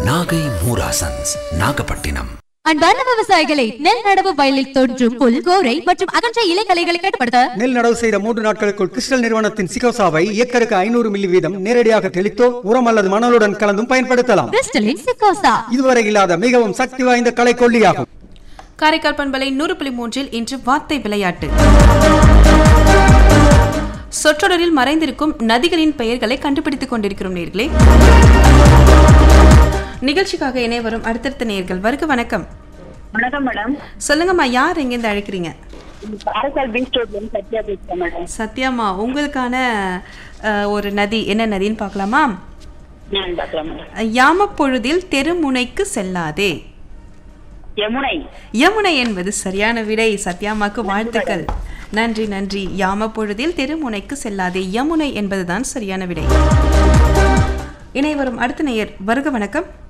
நாகை மூராசன்ஸ் நாகப்பட்டினம். அன்பார்ந்த விவசாயிகளை, நெல் நடவு வயலில் தோன்றும் புல், கோரை மற்றும் அகன்ற இலைகளை கட்டுப்படுத்த நெல் நடவு செய்த 3 நாட்களுக்குள் கிறிஸ்டல் நிறுவனத்தின் சிகோசாவை ஏக்கருக்கு 500 மில்லி வீதம் நேரடியாக தெளித்தோ உரம் அல்லது மணலுடன் கலந்தும் பயன்படுத்தலாம். கிறிஸ்டலின் சிகோசா இதுவரை இல்லாத மிகவும் சக்தி வாய்ந்த களைக்கொல்லியாகும். காரைக்கால் பண்பலை 100.3 இன்று வார்த்தை விளையாட்டு. சொற்றொடரில் மறைந்திருக்கும் நதிகளின் பெயர்களை கண்டுபிடித்துக் கொண்டிருக்கிறோம் நேர்களே. நிகழ்ச்சிக்காக இணைய வரும் அடுத்தடுத்த நேர்கள். வருக வணக்கம். வணக்கம் மேடம். சொல்லுங்கம்மா, யார் எங்கேருந்து அழைக்கிறீங்க? காரைக்கால் பீச் ரோட்ல சத்யா பேசுறேன் மேடம். சத்யாமா, உங்களுக்கான ஒரு நதி என்ன நதின்னு பார்க்கலாமா? பார்க்கலாம் மேடம். யாமப்பொழுதில் தெருமுனைக்கு செல்லாதே. யமுனை. யமுனை என்பது சரியான விடை. சத்யாமாக்கு வாழ்த்துக்கள். நன்றி நன்றி. யாமப்பொழுதில் தெருமுனைக்கு செல்லாதே, யமுனை என்பதுதான் சரியான விடை. இணைய வரும் அடுத்த நேயர். வருக வணக்கம்.